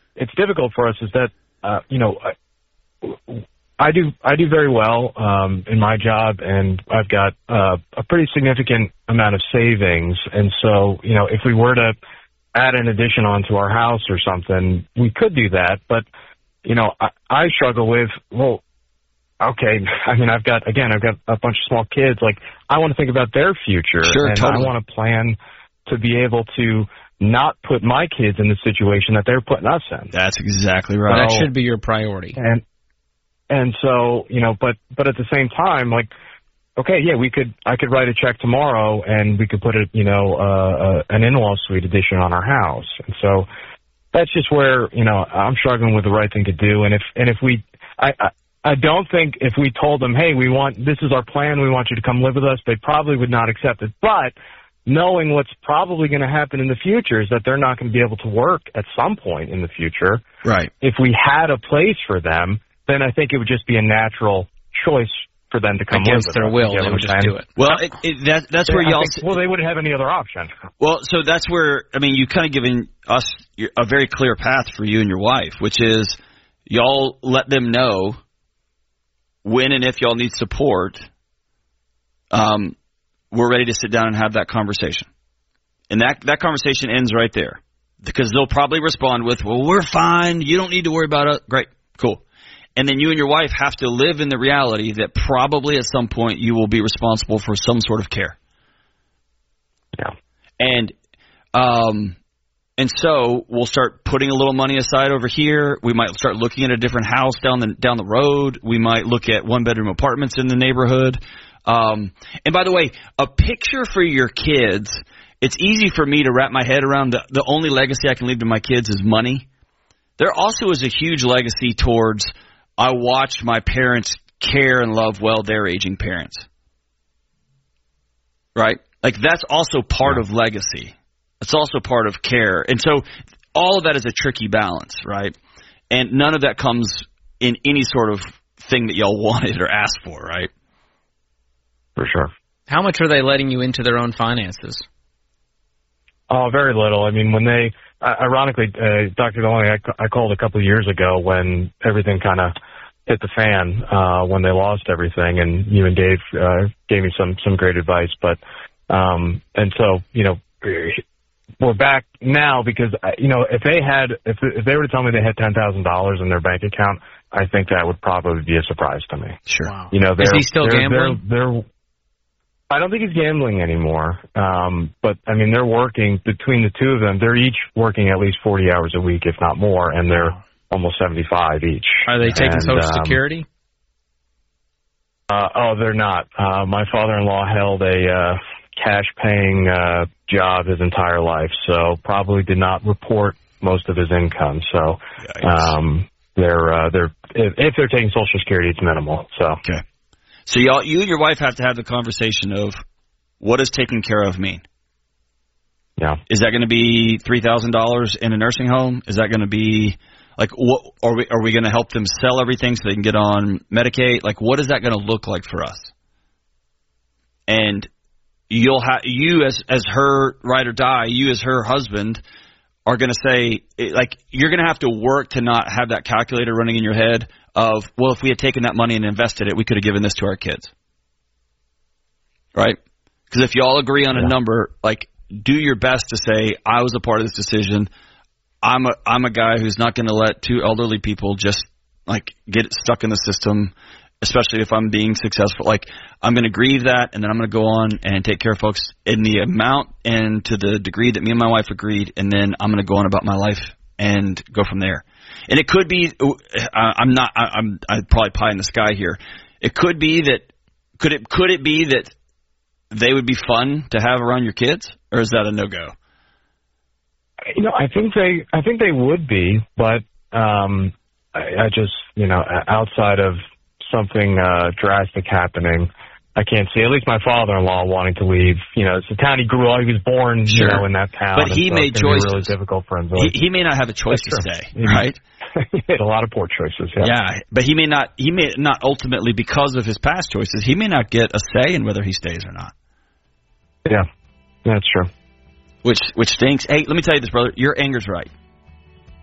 it's difficult for us is that I do very well in my job, and I've got a pretty significant amount of savings. And so, if we were to add an addition onto our house or something, we could do that. But, I struggle with, well, okay, I mean, I've got a bunch of small kids. Like, I want to think about their future. Sure, and totally. I want to plan to be able to not put my kids in the situation that they're putting us in. That's exactly right. That should be your priority. And so, but at the same time, like, okay, yeah, I could write a check tomorrow and we could put an in-law suite addition on our house. And so that's just where, I'm struggling with the right thing to do. And if we, I don't think if we told them, hey, this is our plan, we want you to come live with us, they probably would not accept it. But knowing what's probably going to happen in the future is that they're not going to be able to work at some point in the future. Right. If we had a place for them, then I think it would just be a natural choice for them to come live with us. Against their will, they would just do it. Well, that's where y'all... Well, they wouldn't have any other option. Well, so that's where, I mean, you kind of giving us a very clear path for you and your wife, which is y'all let them know when and if y'all need support, we're ready to sit down and have that conversation. And that conversation ends right there. Because they'll probably respond with, well, we're fine, you don't need to worry about it. Great, cool. And then you and your wife have to live in the reality that probably at some point you will be responsible for some sort of care. Yeah. And so we'll start putting a little money aside over here. We might start looking at a different house down the road. We might look at one-bedroom apartments in the neighborhood. And by the way, a picture for your kids, it's easy for me to wrap my head around the only legacy I can leave to my kids is money. There also is a huge legacy towards I watched my parents care and love well their aging parents. Right? Like that's also part of legacy. It's also part of care. And so all of that is a tricky balance, right? And none of that comes in any sort of thing that y'all wanted or asked for, right? For sure. How much are they letting you into their own finances? Oh, very little. I mean, when they, ironically, Dr. Delaney, I called a couple of years ago when everything kind of hit the fan, when they lost everything, and you and Dave gave me some great advice. But, and so, we're back now because, if they were to tell me they had $10,000 in their bank account, I think that would probably be a surprise to me. Sure. Wow. Is he still gambling? I don't think he's gambling anymore. But I mean, they're working between the two of them. They're each working at least 40 hours a week, if not more, and they're almost 75 each. Are they taking Social Security? They're not. My father-in-law held a cash-paying job his entire life, so probably did not report most of his income. So they're if they're taking Social Security, it's minimal. So okay. So you and your wife have to have the conversation of what does taking care of mean? Yeah. Is that going to be $3,000 in a nursing home? Is that going to be like what are we going to help them sell everything so they can get on Medicaid? Like what is that going to look like for us? And you as her ride or die, you as her husband are going to say like you're going to have to work to not have that calculator running in your head of, well, if we had taken that money and invested it, we could have given this to our kids. Right? Because if you all agree on a number, like, do your best to say, I was a part of this decision. I'm a guy who's not going to let two elderly people just, like, get stuck in the system, especially if I'm being successful. Like, I'm going to grieve that, and then I'm going to go on and take care of folks in the amount and to the degree that me and my wife agreed, and then I'm going to go on about my life and go from there. And it could be, I'm probably pie in the sky here. It could be that, could it be that they would be fun to have around your kids, or is that a no-go? I think they would be, but I just, outside of something drastic happening, I can't see. At least my father-in-law wanting to leave. It's the town he grew up. He was born, in that town. But he made choices. Really difficult for him. He may not have a choice to stay, right? He made a lot of poor choices. Yeah, but he may not ultimately, because of his past choices, he may not get a say in whether he stays or not. Yeah, that's true. Which stinks. Hey, let me tell you this, brother. Your anger's right.